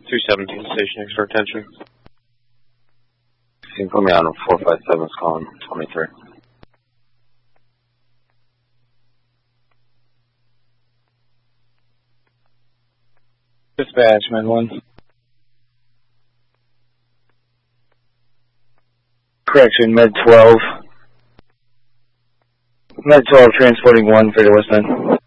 217 station X for attention. You can put me on 457, it's calling 23. Dispatch, Med 1. Correction, Med 12. Med 12 transporting 1 for the West End.